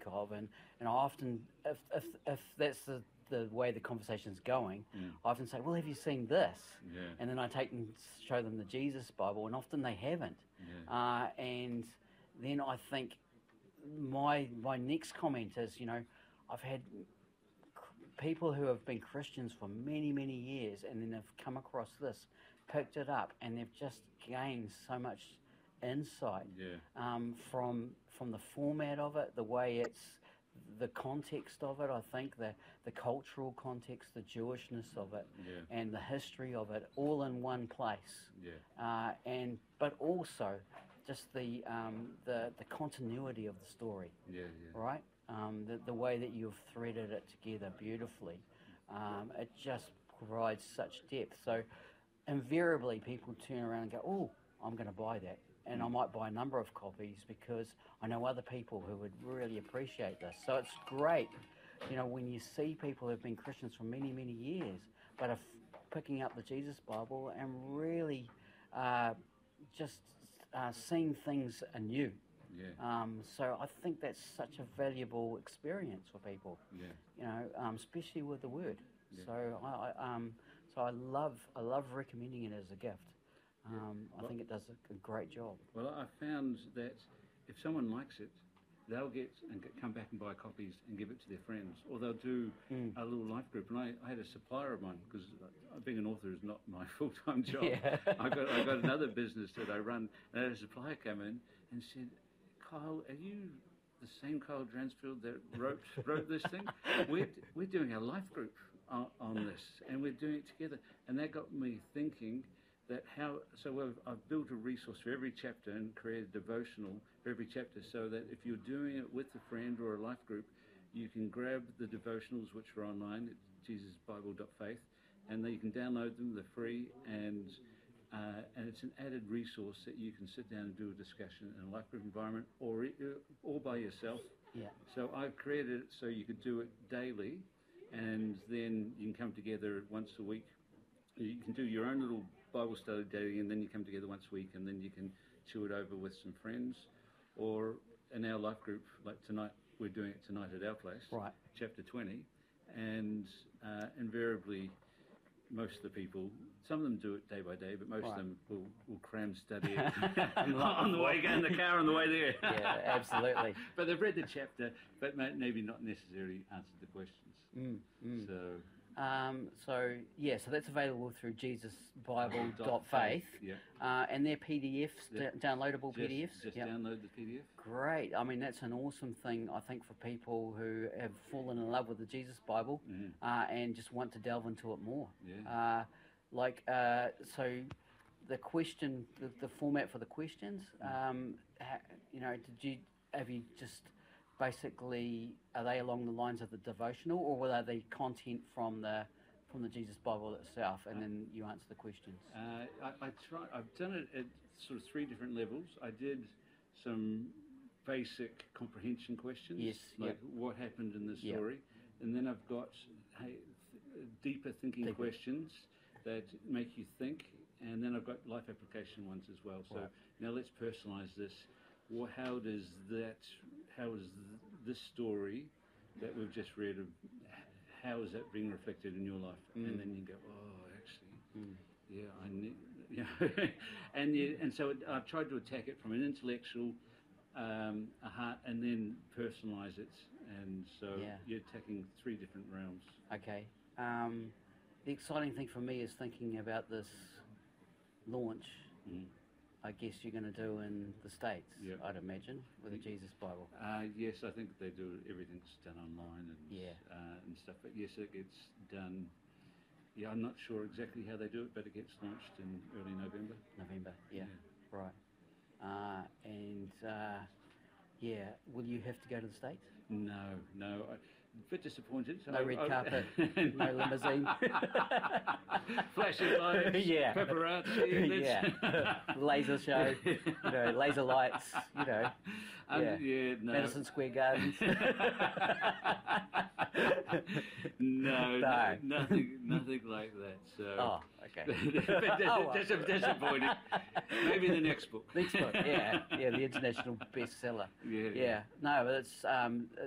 of, and I often, if that's the way the conversation's going, I often say, well, have you seen this? Yeah. And then I show them the Jesus Bible, and often they haven't. Yeah. And then I think my next comment is, I've had people who have been Christians for many, many years, and then they've come across this, picked it up, and they've just gained so much insight from the format of it, the way it's, the context of it, I think, the cultural context, the Jewishness of it, and the history of it, all in one place. But also just the continuity of the story. Right? The way that you've threaded it together beautifully, it just provides such depth. So invariably people turn around and go, oh, I'm going to buy that. And I might buy a number of copies because I know other people who would really appreciate this. So it's great, when you see people who've been Christians for many, many years, but are picking up the Jesus Bible and really seeing things anew. So I think that's such a valuable experience for people. Especially with the Word. So I love recommending it as a gift. I think it does a great job. Well, I found that if someone likes it, they'll come back and buy copies and give it to their friends, or they'll do a little life group. And I had a supplier of mine, because being an author is not my full-time job. I got another business that I run, and I had a supplier come in and said, Kyle, are you the same Kyle Dransfield that wrote this thing? We're doing a life group on this, and we're doing it together. And that got me thinking that I've built a resource for every chapter and created a devotional for every chapter, so that if you're doing it with a friend or a life group, you can grab the devotionals, which are online at jesusbible.faith, and then you can download them. They're free, and it's an added resource that you can sit down and do a discussion in a life group environment, or by yourself. So I've created it so you could do it daily, and then you can come together once a week. You can do your own little Bible study daily, and then you come together once a week, and then you can chew it over with some friends. Or in our life group, like tonight, we're doing it tonight at our place, chapter 20, and invariably most of the people, some of them do it day by day, but most of them will cram study it on the way, in the car on the way there. Absolutely. But they've read the chapter, but maybe not necessarily answered the questions. So that's available through jesusbible.faith. And they're PDFs, downloadable PDFs. Just download the PDF. Great. I mean, that's an awesome thing, I think, for people who have fallen in love with the Jesus Bible and just want to delve into it more. So the question, the format for the questions, have you just basically, are they along the lines of the devotional, or are they content from the Jesus Bible itself, and then you answer the questions? I've done it at sort of 3 different levels. I did some basic comprehension questions, what happened in the story, and then I've got deeper thinking questions that make you think, and then I've got life application ones as well. So now let's personalize this. How is this story that we've just read, how is that being reflected in your life? And then you go, oh, actually, I need, and so I've tried to attack it from an intellectual, a heart, and then personalize it, and so you're attacking 3 different realms. Okay. The exciting thing for me is thinking about this launch. I guess you're going to do in the States, I'd imagine, with the Jesus Bible. Yes, I think they do. Everything's done online and stuff. But yes, it gets done. Yeah, I'm not sure exactly how they do it, but it gets launched in early November. Right. Will you have to go to the States? No. A bit disappointed. No red carpet, no limousine. Flashing lights, paparazzi. Laser show, laser lights, Madison Square Gardens. Nothing like that. So. Okay. That's disappointing. Maybe the next book. The international bestseller. No, but it's